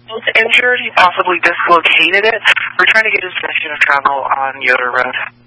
both injured. He possibly dislocated it. We're trying to get his direction of travel on Yoder Road.